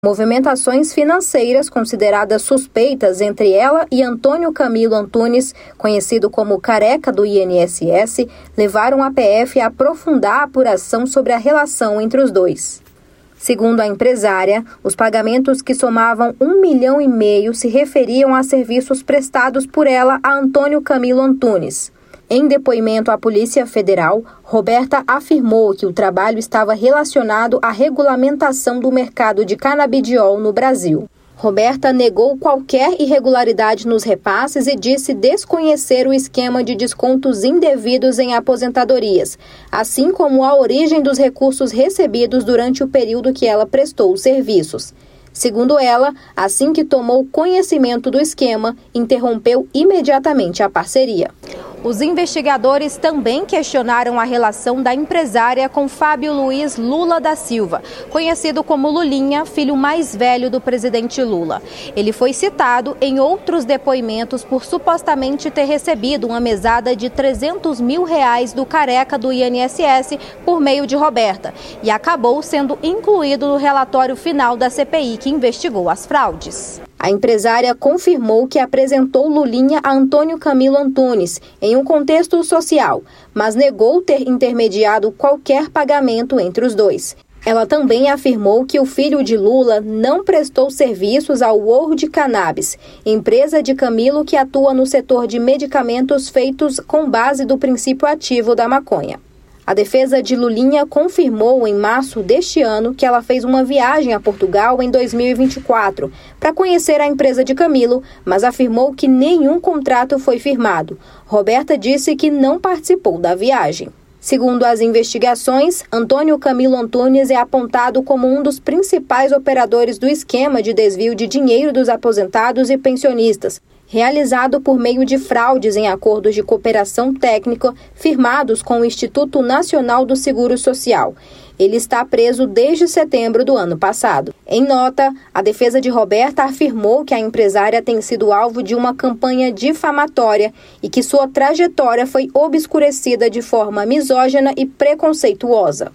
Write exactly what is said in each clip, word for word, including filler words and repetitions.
Movimentações financeiras consideradas suspeitas entre ela e Antônio Camilo Antunes, conhecido como Careca do I N S S, levaram a P F a aprofundar a apuração sobre a relação entre os dois. Segundo a empresária, os pagamentos que somavam um milhão e meio se referiam a serviços prestados por ela a Antônio Camilo Antunes. Em depoimento à Polícia Federal, Roberta afirmou que o trabalho estava relacionado à regulamentação do mercado de canabidiol no Brasil. Roberta negou qualquer irregularidade nos repasses e disse desconhecer o esquema de descontos indevidos em aposentadorias, assim como a origem dos recursos recebidos durante o período que ela prestou os serviços. Segundo ela, assim que tomou conhecimento do esquema, interrompeu imediatamente a parceria. Os investigadores também questionaram a relação da empresária com Fábio Luiz Lula da Silva, conhecido como Lulinha, filho mais velho do presidente Lula. Ele foi citado em outros depoimentos por supostamente ter recebido uma mesada de trezentos mil reais do Careca do I N S S por meio de Roberta e acabou sendo incluído no relatório final da C P I que investigou as fraudes. A empresária confirmou que apresentou Lulinha a Antônio Camilo Antunes em um contexto social, mas negou ter intermediado qualquer pagamento entre os dois. Ela também afirmou que o filho de Lula não prestou serviços ao World Cannabis, empresa de Camilo que atua no setor de medicamentos feitos com base do princípio ativo da maconha. A defesa de Lulinha confirmou em março deste ano que ela fez uma viagem a Portugal em dois mil e vinte e quatro para conhecer a empresa de Camilo, mas afirmou que nenhum contrato foi firmado. Roberta disse que não participou da viagem. Segundo as investigações, Antônio Camilo Antunes é apontado como um dos principais operadores do esquema de desvio de dinheiro dos aposentados e pensionistas, realizado por meio de fraudes em acordos de cooperação técnica firmados com o Instituto Nacional do Seguro Social. Ele está preso desde setembro do ano passado. Em nota, a defesa de Roberta afirmou que a empresária tem sido alvo de uma campanha difamatória e que sua trajetória foi obscurecida de forma misógina e preconceituosa.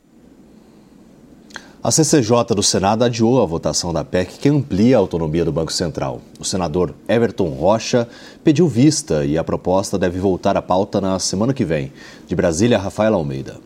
A C C J do Senado adiou a votação da P E C que amplia a autonomia do Banco Central. O senador Everton Rocha pediu vista e a proposta deve voltar à pauta na semana que vem. De Brasília, Rafaela Almeida.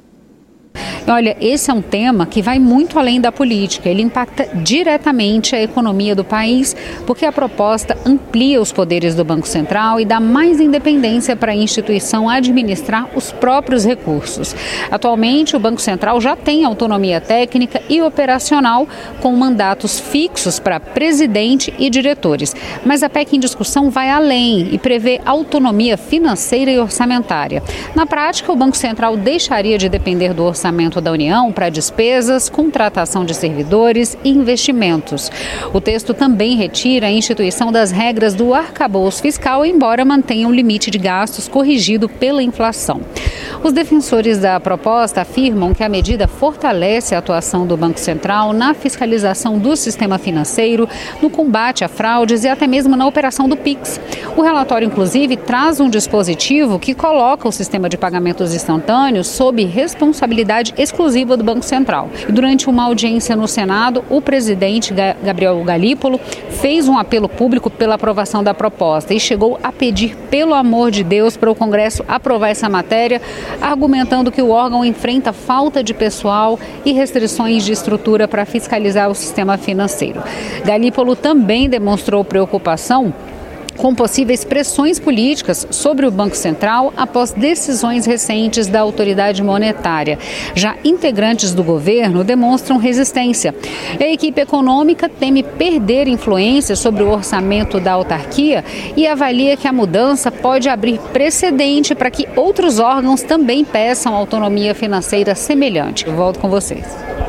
Olha, esse é um tema que vai muito além da política. Ele impacta diretamente a economia do país, porque a proposta amplia os poderes do Banco Central e dá mais independência para a instituição administrar os próprios recursos. Atualmente, o Banco Central já tem autonomia técnica e operacional, com mandatos fixos para presidente e diretores. Mas a P E C em discussão vai além e prevê autonomia financeira e orçamentária. Na prática, o Banco Central deixaria de depender do orçamento da União para despesas, contratação de servidores e investimentos. O texto também retira a instituição das regras do arcabouço fiscal, embora mantenha um limite de gastos corrigido pela inflação. Os defensores da proposta afirmam que a medida fortalece a atuação do Banco Central na fiscalização do sistema financeiro, no combate a fraudes e até mesmo na operação do Pix. O relatório, inclusive, traz um dispositivo que coloca o sistema de pagamentos instantâneos sob responsabilidade exclusiva do Banco Central. E durante uma audiência no Senado, o presidente Gabriel Galípolo fez um apelo público pela aprovação da proposta e chegou a pedir, pelo amor de Deus, para o Congresso aprovar essa matéria, argumentando que o órgão enfrenta falta de pessoal e restrições de estrutura para fiscalizar o sistema financeiro. Galípolo também demonstrou preocupação com possíveis pressões políticas sobre o Banco Central após decisões recentes da autoridade monetária. Já integrantes do governo demonstram resistência. A equipe econômica teme perder influência sobre o orçamento da autarquia e avalia que a mudança pode abrir precedente para que outros órgãos também peçam autonomia financeira semelhante. Eu volto com vocês.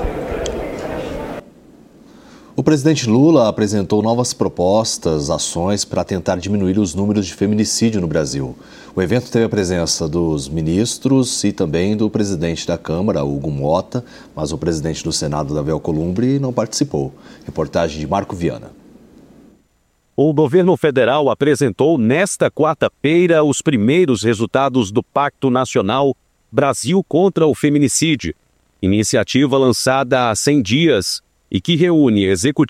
O presidente Lula apresentou novas propostas, ações para tentar diminuir os números de feminicídio no Brasil. O evento teve a presença dos ministros e também do presidente da Câmara, Hugo Mota, mas o presidente do Senado, Davi Alcolumbre, não participou. Reportagem de Marco Viana. O governo federal apresentou nesta quarta-feira os primeiros resultados do Pacto Nacional Brasil contra o Feminicídio, iniciativa lançada há cem dias e que reúne executivos